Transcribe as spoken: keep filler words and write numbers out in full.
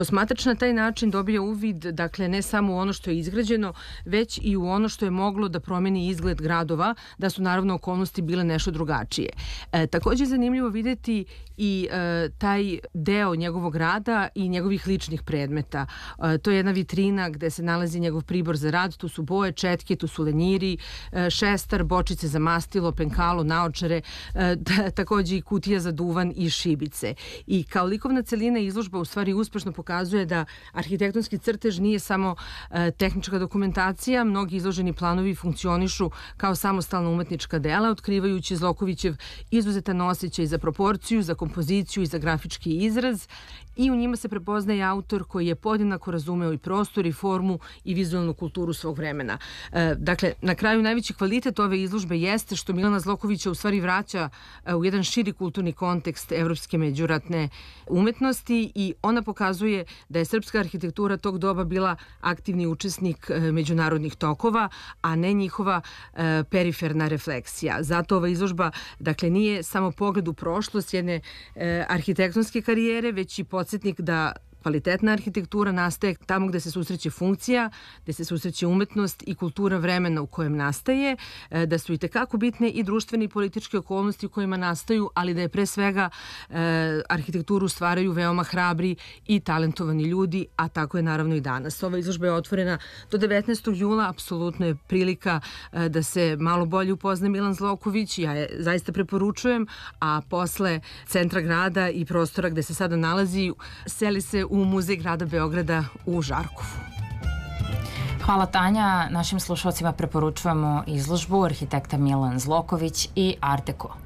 Posmatrač na taj način dobija uvid, dakle, ne samo u ono što je izgrađeno, već i u ono što je moglo da promeni izgled gradova, da su naravno okolnosti bile nešto drugačije. E, takođe je zanimljivo videti i e, taj deo njegovog rada i njegovih ličnih predmeta. E, to je jedna vitrina gde se nalazi njegov pribor za rad, tu su boje, četke, tu su lenjiri, e, šestar, bočice za mastilo, penkalo, naočare, e, takođe i kutija za duvan i šibice. I kao likovna celina izložba u stvari uspešno pokazuje pokazuje da arhitektonski crtež nije samo e, tehnička dokumentacija, mnogi izloženi planovi funkcionišu kao samostalna umetnička dela, otkrivajući Zlokovićev izuzetan osjećaj za proporciju, za kompoziciju i za grafički izraz, i u njima se prepoznaje autor koji je podjednako razumeo i prostor i formu i vizualnu kulturu svog vremena. E, dakle, na kraju najveći kvalitet ove izložbe jeste što Milana Zlokovića u stvari vraća e, u jedan širi kulturni kontekst evropske međuratne umetnosti i ona pokazuje da je srpska arhitektura tog doba bila aktivni učesnik e, međunarodnih tokova, a ne njihova e, periferna refleksija. Zato ova izložba, dakle, nije samo pogled u prošlost jedne e, arhitektonske karijere, već i podsjetnik da kvalitetna arhitektura nastaje tamo gde se susreće funkcija, gde se susreće umetnost i kultura vremena u kojem nastaje, da su i tekako bitne i društvene i političke okolnosti u kojima nastaju, ali da je pre svega e, arhitekturu stvaraju veoma hrabri i talentovani ljudi, a tako je naravno i danas. Ova izložba je otvorena do devetnaestog jula, apsolutno je prilika e, da se malo bolje upozna Milan Zloković, ja je zaista preporučujem, a posle centra grada i prostora gde se sada nalazi, seli se u Muzej grada Beograda u Žarkovu. Hvala, Tanja. Našim slušalcima preporučujemo izložbu arhitekta Milan Zloković i Art Deco.